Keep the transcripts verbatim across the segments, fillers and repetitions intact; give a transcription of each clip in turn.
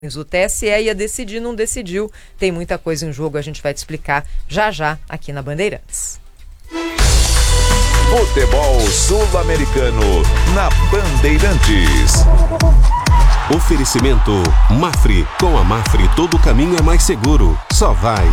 O T S E ia decidir, não decidiu. Tem muita coisa em jogo, a gente vai te explicar já já aqui na Bandeirantes. Futebol Sul-Americano na Bandeirantes. Oferecimento Mafre. Com a Mafre todo caminho é mais seguro. Só vai.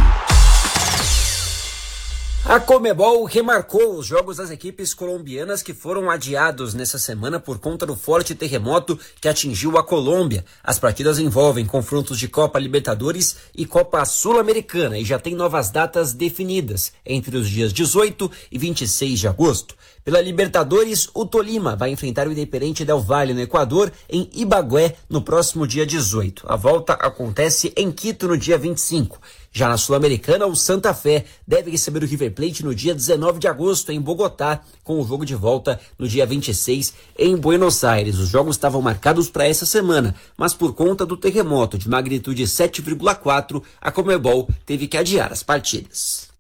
A Conmebol remarcou os jogos das equipes colombianas que foram adiados nessa semana por conta do forte terremoto que atingiu a Colômbia. As partidas envolvem confrontos de Copa Libertadores e Copa Sul-Americana e já tem novas datas definidas, entre os dias dezoito e vinte e seis de agosto. Pela Libertadores, o Tolima vai enfrentar o Independiente del Valle no Equador, em Ibagué, no próximo dia dezoito. A volta acontece em Quito no dia vinte e cinco. Já na Sul-Americana, o Santa Fé deve receber o River Plate no dia dezenove de agosto, em Bogotá, com o jogo de volta no dia vinte e seis, em Buenos Aires. Os jogos estavam marcados para essa semana, mas por conta do terremoto de magnitude sete vírgula quatro, a Conmebol teve que adiar as partidas.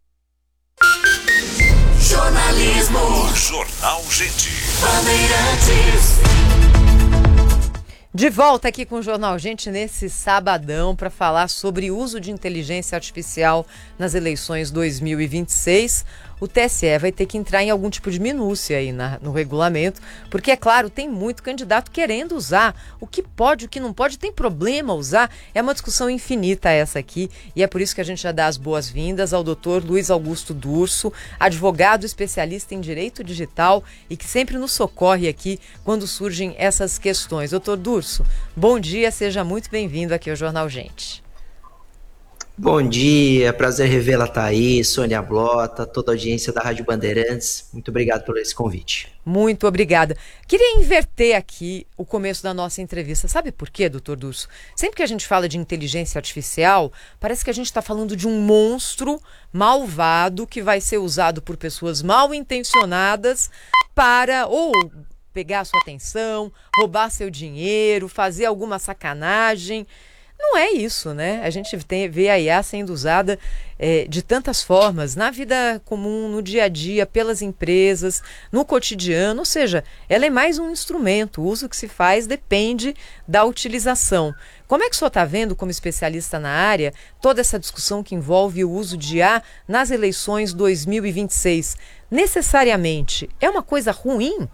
Jornalismo. Jornal Gente. Bandeirantes. De volta aqui com o Jornal Gente nesse sabadão para falar sobre uso de inteligência artificial nas eleições dois mil e vinte e seis. O T S E vai ter que entrar em algum tipo de minúcia aí na, no regulamento, porque, é claro, tem muito candidato querendo usar. O que pode, o que não pode, tem problema usar. É uma discussão infinita essa aqui, e é por isso que a gente já dá as boas-vindas ao doutor Luiz Augusto Durso, advogado especialista em direito digital e que sempre nos socorre aqui quando surgem essas questões. Doutor Durso, bom dia, seja muito bem-vindo aqui ao Jornal Gente. Bom dia, prazer revê-la, Thaís, Sônia Blota, toda a audiência da Rádio Bandeirantes. Muito obrigado por esse convite. Muito obrigada. Queria inverter aqui o começo da nossa entrevista. Sabe por quê, doutor Durso? Sempre que a gente fala de inteligência artificial, parece que a gente está falando de um monstro malvado que vai ser usado por pessoas mal intencionadas para ou pegar a sua atenção, roubar seu dinheiro, fazer alguma sacanagem. Não é isso, né? A gente tem, vê a I A sendo usada é, de tantas formas, na vida comum, no dia a dia, pelas empresas, no cotidiano, ou seja, ela é mais um instrumento, o uso que se faz depende da utilização. Como é que o senhor está vendo, como especialista na área, toda essa discussão que envolve o uso de I A nas eleições dois mil e vinte e seis? Necessariamente, é uma coisa ruim?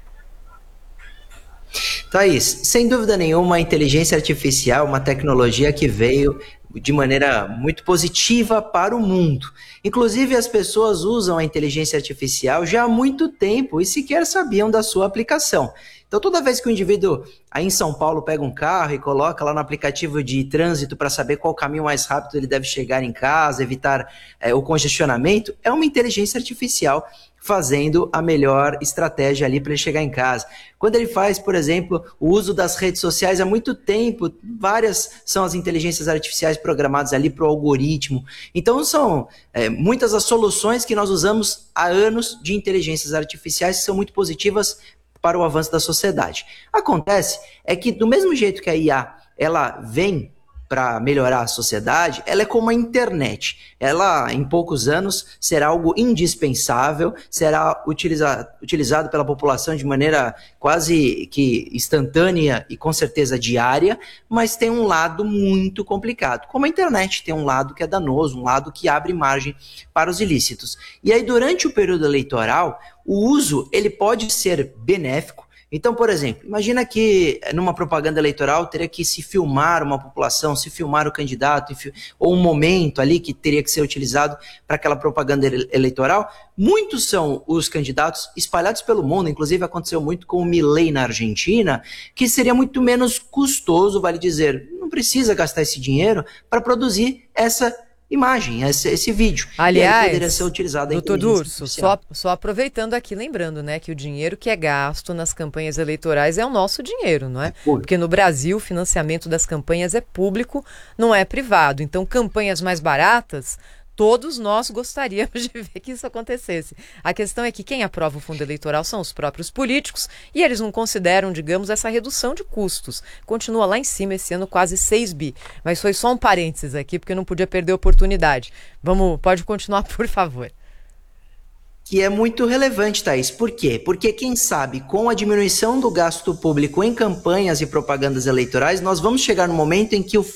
Thaís, sem dúvida nenhuma, a inteligência artificial é uma tecnologia que veio de maneira muito positiva para o mundo. Inclusive, as pessoas usam a inteligência artificial já há muito tempo e sequer sabiam da sua aplicação. Então, toda vez que o indivíduo aí em São Paulo pega um carro e coloca lá no aplicativo de trânsito para saber qual caminho mais rápido ele deve chegar em casa, evitar é, o congestionamento, é uma inteligência artificial fazendo a melhor estratégia ali para ele chegar em casa. Quando ele faz, por exemplo, o uso das redes sociais há muito tempo, várias são as inteligências artificiais programadas ali para o algoritmo. Então são é, muitas as soluções que nós usamos há anos de inteligências artificiais que são muito positivas para o avanço da sociedade. Acontece é que do mesmo jeito que a I A ela vem para melhorar a sociedade, ela é como a internet. Ela, em poucos anos, será algo indispensável, será utiliza, utilizado pela população de maneira quase que instantânea e com certeza diária, mas tem um lado muito complicado. Como a internet tem um lado que é danoso, um lado que abre margem para os ilícitos. E aí, durante o período eleitoral, o uso ele pode ser benéfico. Então, por exemplo, imagina que numa propaganda eleitoral teria que se filmar uma população, se filmar o candidato, ou um momento ali que teria que ser utilizado para aquela propaganda eleitoral. Muitos são os candidatos espalhados pelo mundo, inclusive aconteceu muito com o Milei na Argentina, que seria muito menos custoso, vale dizer, não precisa gastar esse dinheiro para produzir essa imagem, esse, esse vídeo. Aliás, poderia ser utilizado doutor Durso, só, só aproveitando aqui, lembrando, né, que o dinheiro que é gasto nas campanhas eleitorais é o nosso dinheiro, não é? é Porque no Brasil o financiamento das campanhas é público, não é privado. Então, campanhas mais baratas, todos nós gostaríamos de ver que isso acontecesse. A questão é que quem aprova o fundo eleitoral são os próprios políticos e eles não consideram, digamos, essa redução de custos. Continua lá em cima esse ano quase seis bi. Mas foi só um parênteses aqui, porque eu não podia perder a oportunidade. Vamos, pode continuar, por favor. que é muito relevante, Thaís. Por quê? Porque, quem sabe, com a diminuição do gasto público em campanhas e propagandas eleitorais, nós vamos chegar no momento em que o